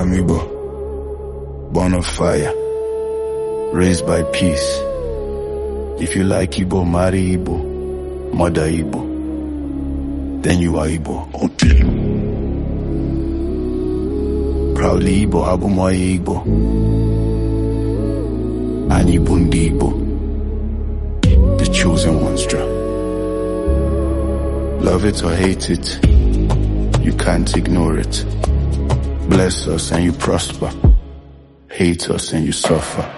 I'm Igbo, born of fire, raised by peace. If you like Igbo, marry Igbo, mother Igbo, then you are Igbo. Proudly Igbo, Abumoye Igbo, and Ibundi Igbo, the chosen ones. Love it or hate it, you can't ignore it. Bless us and you prosper, hate us and you suffer.